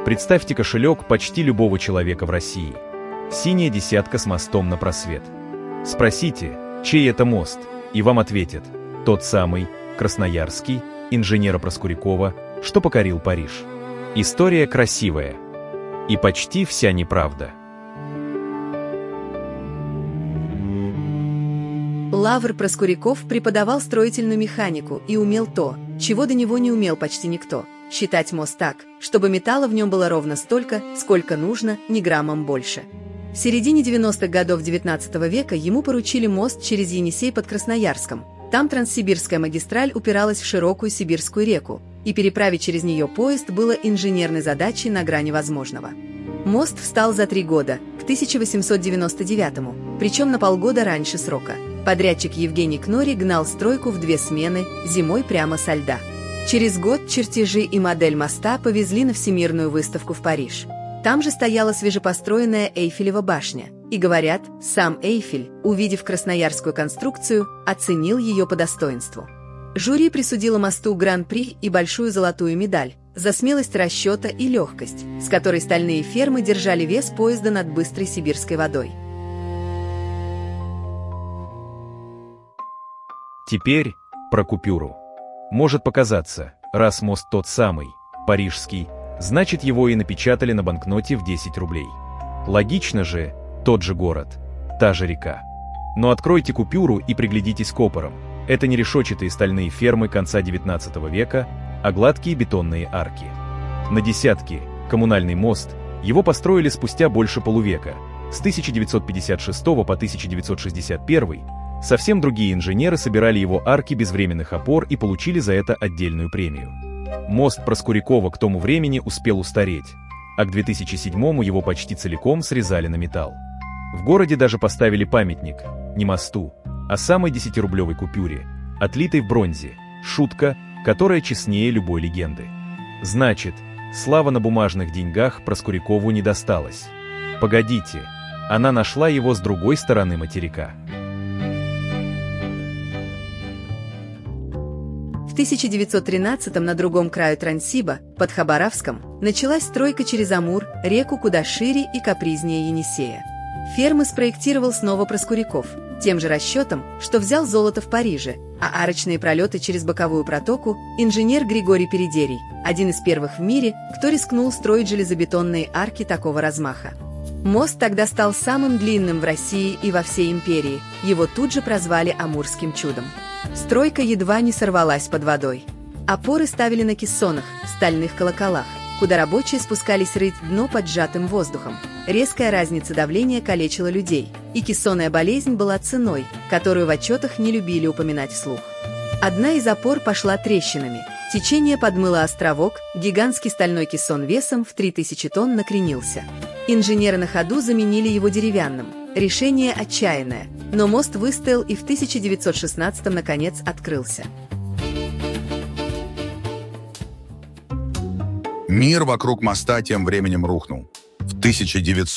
Представьте кошелек почти любого человека в России. Синяя десятка с мостом на просвет. Спросите, чей это мост, и вам ответят: тот самый, красноярский, инженера Проскурякова, что покорил Париж. История красивая. И почти вся неправда. Лавр Проскуряков преподавал строительную механику и умел то, чего до него не умел почти никто – считать мост так, чтобы металла в нем было ровно столько, сколько нужно, ни граммом больше. В середине 90-х годов XIX века ему поручили мост через Енисей под Красноярском. Там Транссибирская магистраль упиралась в широкую Сибирскую реку, и переправить через нее поезд было инженерной задачей на грани возможного. Мост встал за 3 года, к 1899-му, причем на полгода раньше срока. Подрядчик Евгений Кнори гнал стройку в 2 смены, зимой прямо со льда. Через год чертежи и модель моста повезли на Всемирную выставку в Париж. Там же стояла свежепостроенная Эйфелева башня. И говорят, сам Эйфель, увидев красноярскую конструкцию, оценил ее по достоинству. Жюри присудило мосту гран-при и большую золотую медаль за смелость расчета и легкость, с которой стальные фермы держали вес поезда над быстрой сибирской водой. Теперь про купюру. Может показаться, раз мост тот самый, парижский, значит его и напечатали на банкноте в 10 рублей. Логично же, тот же город, та же река. Но откройте купюру и приглядитесь к опорам. Это не решетчатые стальные фермы конца 19 века, а гладкие бетонные арки. На десятке, коммунальный мост, его построили спустя больше полувека, с 1956 по 1961. Совсем другие инженеры собирали его арки без временных опор и получили за это отдельную премию. Мост Проскурякова к тому времени успел устареть, а к 2007-му его почти целиком срезали на металл. В городе даже поставили памятник, не мосту, а самой 10-рублевой купюре, отлитой в бронзе, шутка, которая честнее любой легенды. Значит, слава на бумажных деньгах Проскурякову не досталась. Погодите, она нашла его с другой стороны материка. В 1913-м на другом краю Транссиба, под Хабаровском, началась стройка через Амур, реку куда шире и капризнее Енисея. Фермы спроектировал снова Проскуряков, тем же расчетом, что взял золото в Париже, а арочные пролеты через боковую протоку – инженер Григорий Передерий, один из первых в мире, кто рискнул строить железобетонные арки такого размаха. Мост тогда стал самым длинным в России и во всей империи, его тут же прозвали Амурским чудом. Стройка едва не сорвалась под водой. Опоры ставили на кессонах, стальных колоколах, куда рабочие спускались рыть дно под сжатым воздухом. Резкая разница давления калечила людей, и кессонная болезнь была ценой, которую в отчетах не любили упоминать вслух. Одна из опор пошла трещинами. Течение подмыло островок, гигантский стальной кессон весом в 3000 тонн накренился. Инженеры на ходу заменили его деревянным. Решение отчаянное, но мост выстоял и в 1916-м наконец открылся. Мир вокруг моста тем временем рухнул. В 1900